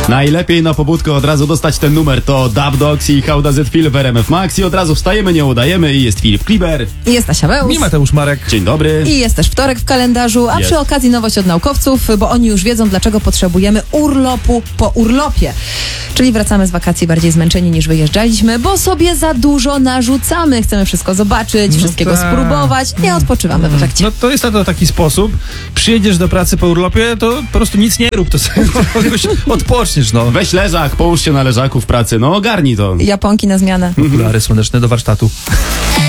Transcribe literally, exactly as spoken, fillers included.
Najlepiej na pobudkę od razu dostać ten numer to Dub Dogs i How Does It Feel w R M F Max i od razu wstajemy, nie udajemy i jest Filip Kliber. I jest Asia Wełs. I Mateusz Marek. Dzień dobry. I jest też wtorek w kalendarzu, a Jest. przy okazji nowość od naukowców, bo oni już wiedzą, dlaczego potrzebujemy urlopu po urlopie. Czyli wracamy z wakacji bardziej zmęczeni niż wyjeżdżaliśmy, bo sobie za dużo narzucamy. Chcemy wszystko zobaczyć, No wszystkiego tak. spróbować. Nie odpoczywamy w efekcie. No to jest na to taki sposób. Przyjedziesz do pracy po urlopie, to po prostu nic nie rób, to sobie jakoś odpoczniesz, no. Weź leżak, połóż się na leżaku w pracy, no ogarnij to. Japonki na zmianę. Okulary słoneczne do warsztatu.